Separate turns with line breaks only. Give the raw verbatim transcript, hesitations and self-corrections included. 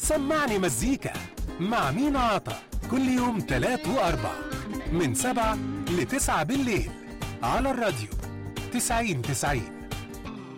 سمعني مزيكا مع مينا عطا كل يوم تلات وأربع من سبعة لتسعة بالليل على الراديو تسعين تسعين.